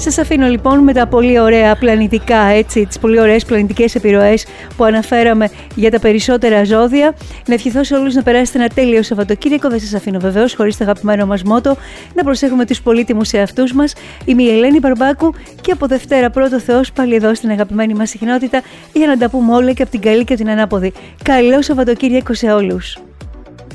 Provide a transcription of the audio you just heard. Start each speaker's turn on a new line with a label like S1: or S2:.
S1: Σας αφήνω λοιπόν με τα πολύ ωραία πλανητικά, έτσι, τις πολύ ωραίες πλανητικές επιρροές που αναφέραμε για τα περισσότερα ζώδια. Να ευχηθώ σε όλους να περάσετε ένα τέλειο Σαββατοκύριακο. Δεν σας αφήνω βεβαίως χωρίς το αγαπημένο μας μότο, να προσέχουμε τους πολύτιμους εαυτούς μας. Είμαι η Ελένη Μπαρμπάκου και από Δευτέρα πρώτο Θεός πάλι εδώ στην αγαπημένη μας συχνότητα για να τα πούμε όλα και από την καλή και την ανάποδη. Καλό Σαββατοκύριακο σε όλους!